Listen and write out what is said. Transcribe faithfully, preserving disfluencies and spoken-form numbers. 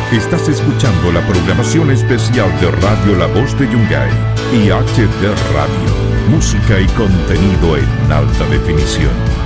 Estás escuchando la programación especial de Radio La Voz de Yungay y H D Radio. Música y contenido en alta definición.